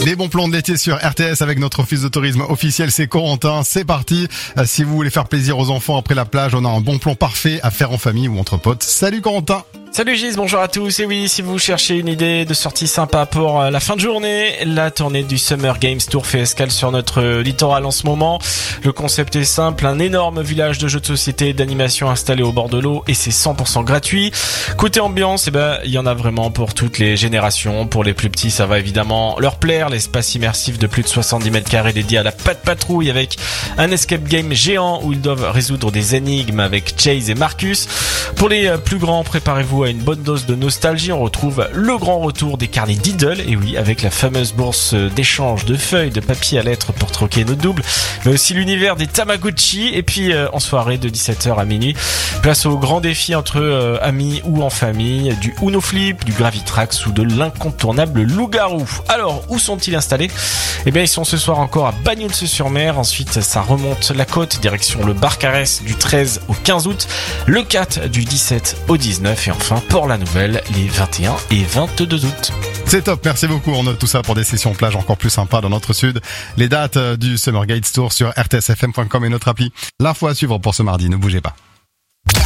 Les bons plans de l'été sur RTS avec notre office de tourisme officiel, c'est Corentin. C'est parti. Si vous voulez faire plaisir aux enfants après la plage, on a un bon plan parfait à faire en famille ou entre potes. Salut Corentin. Salut Gis, bonjour à tous. Et oui, si vous cherchez une idée de sortie sympa pour la fin de journée, la tournée du Summer Games Tour fait escale sur notre littoral en ce moment. Le concept est simple, un énorme village de jeux de société et d'animation installé au bord de l'eau et c'est 100% gratuit. Côté ambiance, il y en a vraiment pour toutes les générations. Pour les plus petits, ça va évidemment leur plaire. L'espace immersif de plus de 70 mètres carrés dédié à la patte patrouille avec un escape game géant où ils doivent résoudre des énigmes avec Chase et Marcus. Pour les plus grands, préparez-vous à une bonne dose de nostalgie. On retrouve le grand retour des carnets Diddle, et oui, avec la fameuse bourse d'échange de feuilles de papier à lettres pour troquer nos doubles, mais aussi l'univers des Tamagotchi. Et puis en soirée de 17h à minuit, place au grand défi entre amis ou en famille, du Uno Flip, du Gravitrax ou de l'incontournable Loup-Garou. Alors, où sont-ils installés ? Ils sont ce soir encore à Bagnols-sur-Mer. Ensuite, ça remonte la côte, direction le Barcarès du 13 au 15 août, le 4 du 17 au 19 et enfin Port-la-Nouvelle les 21 et 22 août. C'est top, merci beaucoup. On note tout ça pour des sessions plage encore plus sympas dans notre sud. Les dates du Summer Games Tour sur rtsfm.com et notre appli. L'info à suivre pour ce mardi, ne bougez pas.